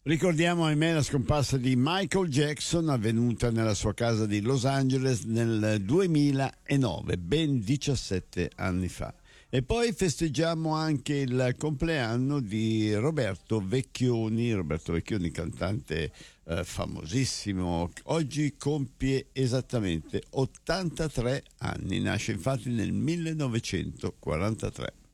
Ricordiamo, ahimè, la scomparsa di Michael Jackson, avvenuta nella sua casa di Los Angeles nel 2009, ben 17 anni fa. E poi festeggiamo anche il compleanno di Roberto Vecchioni, cantante famosissimo. Oggi compie esattamente 83 anni, nasce infatti nel 1943.